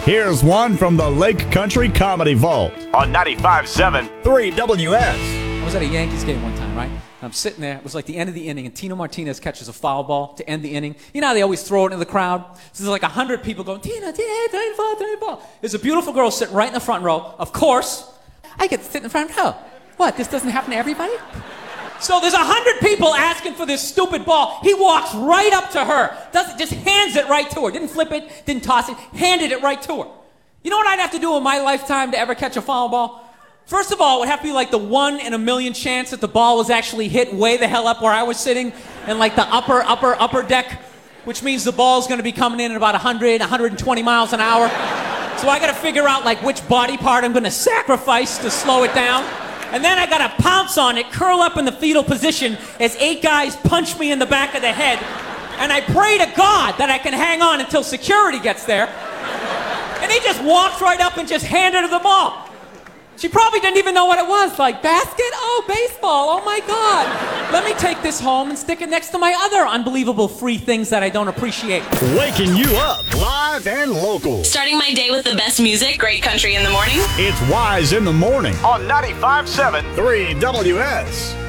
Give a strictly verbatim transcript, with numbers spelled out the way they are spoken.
Here's one from the Lake Country Comedy Vault on ninety-five point seven three W S. I was at a Yankees game one time, right? I'm sitting there. It was like the end of the inning, and Tino Martinez catches a foul ball to end the inning. You know how they always throw it into the crowd? So there's like a hundred people going, Tino, Tino, Tino, ball, Tino, ball. There's a beautiful girl sitting right in the front row. Of course, I get to sit in the front row. What, this doesn't happen to everybody? So there's a hundred people asking for this stupid ball. He walks right up to her, does just hands it right to her. Didn't flip it, didn't toss it, handed it right to her. You know what I'd have to do in my lifetime to ever catch a foul ball? First of all, it would have to be like the one in a million chance that the ball was actually hit way the hell up where I was sitting in like the upper, upper, upper deck, which means the ball's gonna be coming in at about one hundred, one hundred twenty miles an hour. So I gotta figure out like which body part I'm gonna sacrifice to slow it down. And then I gotta pounce on it, curl up in the fetal position as eight guys punch me in the back of the head. And I pray to God that I can hang on until security gets there. And he just walks right up and just handed her the ball. She probably didn't even know what it was. Like, basket? Oh, baseball. Oh, my God. Let me take this home and stick it next to my other unbelievable free things that I don't appreciate. Waking you up live and local. Starting my day with the best music, great country in the morning. It's Wise in the Morning on ninety-five point seven three W S.